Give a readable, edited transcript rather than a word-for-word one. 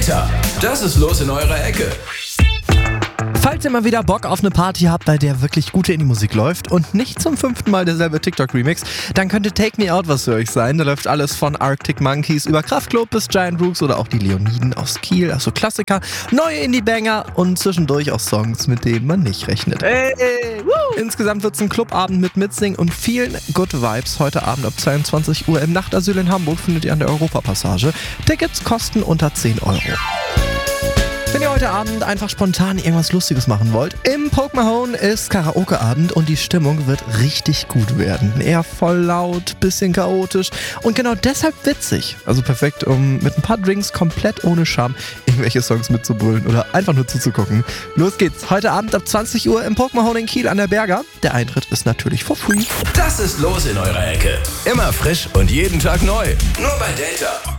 Delta, das ist los in eurer Ecke. Falls ihr mal wieder Bock auf eine Party habt, bei der wirklich gute Indie-Musik läuft und nicht zum 5. Mal derselbe TikTok-Remix, dann könnte Take Me Out was für euch sein. Da läuft alles von Arctic Monkeys über Kraftklub bis Giant Rooks oder auch die Leoniden aus Kiel, also Klassiker, neue Indie-Banger und zwischendurch auch Songs, mit denen man nicht rechnet. Hey, woo! Insgesamt wird es ein Clubabend mit Mitsingen und vielen Good Vibes. Heute Abend ab 22 Uhr im Nachtasyl in Hamburg findet ihr an der Europapassage. Tickets kosten unter 10 €. Wenn ihr heute Abend einfach spontan irgendwas Lustiges machen wollt, im Poke Mahone ist Karaoke-Abend und die Stimmung wird richtig gut werden. Eher voll laut, bisschen chaotisch und genau deshalb witzig. Also perfekt, um mit ein paar Drinks komplett ohne Scham irgendwelche Songs mitzubrüllen oder einfach nur zuzugucken. Los geht's, heute Abend ab 20 Uhr im Poke Mahone in Kiel an der Berger. Der Eintritt ist natürlich for free. Das ist los in eurer Ecke. Immer frisch und jeden Tag neu. Nur bei Delta.